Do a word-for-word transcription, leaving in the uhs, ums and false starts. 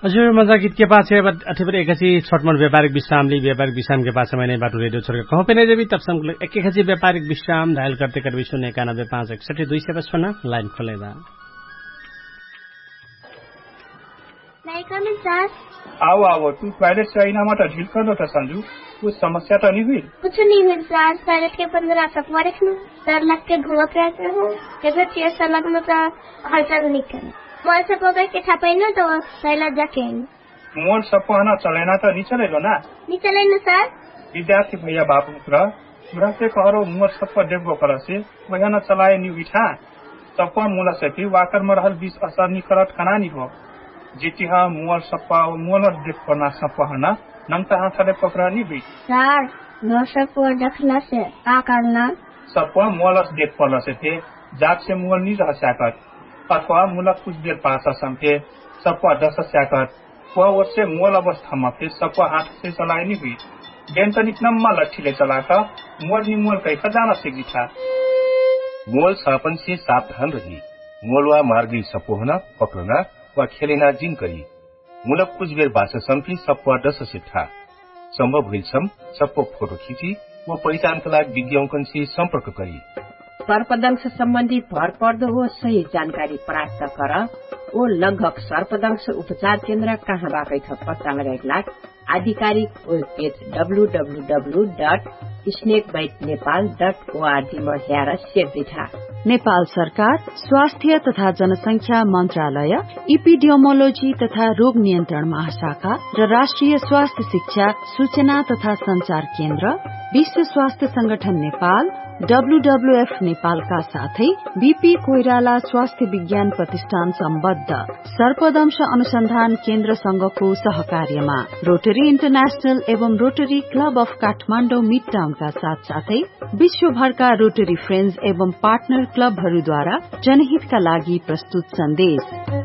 हजुर मजा गीत के पास है अठेबर एकैछी छोटमोट व्यापारिक विश्रामली व्यापारिक विश्राम के पास मैंने बाटू रेडियो छोड़ के कहो पे जब तब संग एक एकैछी व्यापारिक विश्राम डायल करते कर विश्व ने एकानब्बे पाँच इकसठी दुई सय पचपन्न लाइन खोलेगा आओ आओ तू टॉयलेट से आई ना मत ढील कर दो संजू कुछ समस्या तो नहीं हुई? कुछ नहीं हुई सर, टॉयलेट के पंद्रह सफवा रखना डर लग के घूमत रहते हो जब ऐसा लगना तो हलचल नहीं करना मोल सब हो गए के छापे ना तो पहला जाके मोल सब ना चलेना तो नहीं चलेगा ना नहीं चलेना सर विद्यार्थी भैया बापू पुरा पुरा से कहो मोल सब डेब्बो कर से वह न चलाए नी बिठा सब मूल से भी वाकर में रहल बीस असर नहीं करत खाना नहीं हो जितिहा मोल सप्पा मोल देख करना सप्पा है ना नंगता हाथले पकड़ा नहीं भी सर नो सब देखना से का करना सप्पा मोल देख पड़ना से थे जाग से मोल नहीं रह सकत अथवा मूल कुछ देर पास संके सप्पा दस सकत वह उससे मोल अवस्था में फिर सप्पा हाथ से चलाए नहीं हुई बेंतनिक नम्मा लट्ठीले चलाकर मोल नहीं मोल कैसा जाना सीखी था मोल सापन से सावधान रही मोलवा मार्गी सपोहना पकड़ना व खेलेना जिन करी मूलक कुछ बेर बास संपी सप्पा दस से था संभव हुई सम सबको फोटो खींची वो पहिचान का लाग विज्ञापन से संपर्क करी सर्पदंश सम्बन्धी भर पर्दो हो सही जानकारी प्राप्त कर ओ लगभग सर्पदंश उपचार केन्द्र कहाँबाटै छ पत्ता लगाएका आधिकारिक web page W W W dot snake bite Nepal dot ORG मा हेर सेर्दैछ। नेपाल सरकार स्वास्थ्य तथा जनसंख्या मन्त्रालय इपिडियोमोलोजी तथा रोग नियन्त्रण महाशाखा र राष्ट्रिय स्वास्थ्य शिक्षा सूचना तथा संचार केन्द्र विश्व स्वास्थ्य संगठन नेपाल डब्लूडब्लूएफ नेपालका साथै बीपी कोइराला स्वास्थ्य विज्ञान प्रतिष्ठान सम्बद्ध सर्पदंश अनुसन्धान केन्द्र संघको सहकार्यमा रोटरी इन्टरनेशनल एवं rotary club of Kathmandu mid टाउनका साथ साथै विश्वभरका रोटरी फ्रेन्ड्स एवं पार्टनर क्लबहरूद्वारा जनहितका लागि प्रस्तुत सन्देश।